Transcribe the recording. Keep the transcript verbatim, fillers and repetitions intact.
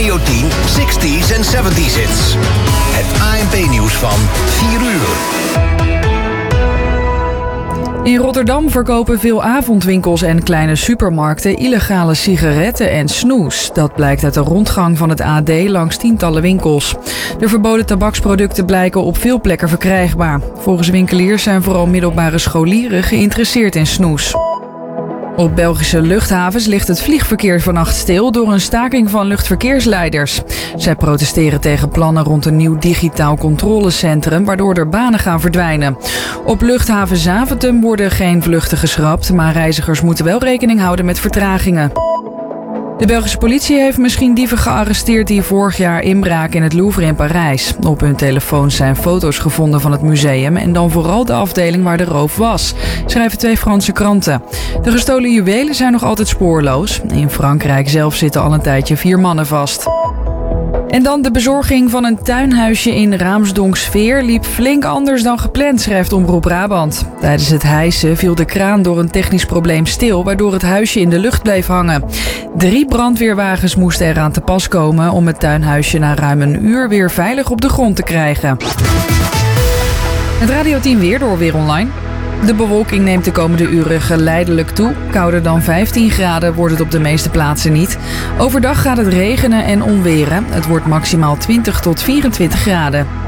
Radio tien zestig's en zeventig's hits. Het A N P-nieuws van vier uur. In Rotterdam verkopen veel avondwinkels en kleine supermarkten illegale sigaretten en snoes. Dat blijkt uit de rondgang van het A D langs tientallen winkels. De verboden tabaksproducten blijken op veel plekken verkrijgbaar. Volgens winkeliers zijn vooral middelbare scholieren geïnteresseerd in snoes. Op Belgische luchthavens ligt het vliegverkeer vannacht stil door een staking van luchtverkeersleiders. Zij protesteren tegen plannen rond een nieuw digitaal controlecentrum, waardoor er banen gaan verdwijnen. Op luchthaven Zaventem worden geen vluchten geschrapt, maar reizigers moeten wel rekening houden met vertragingen. De Belgische politie heeft misschien dieven gearresteerd die vorig jaar inbraken in het Louvre in Parijs. Op hun telefoons zijn foto's gevonden van het museum en dan vooral de afdeling waar de roof was, schrijven twee Franse kranten. De gestolen juwelen zijn nog altijd spoorloos. In Frankrijk zelf zitten al een tijdje vier mannen vast. En dan de bezorging van een tuinhuisje in Raamsdonksveer liep flink anders dan gepland, schrijft Omroep Brabant. Tijdens het hijsen viel de kraan door een technisch probleem stil, waardoor het huisje in de lucht bleef hangen. Drie brandweerwagens moesten eraan te pas komen om het tuinhuisje na ruim een uur weer veilig op de grond te krijgen. Het Radio tien weer door Weer Online. De bewolking neemt de komende uren geleidelijk toe. Kouder dan vijftien graden wordt het op de meeste plaatsen niet. Overdag gaat het regenen en onweren. Het wordt maximaal twintig tot vierentwintig graden.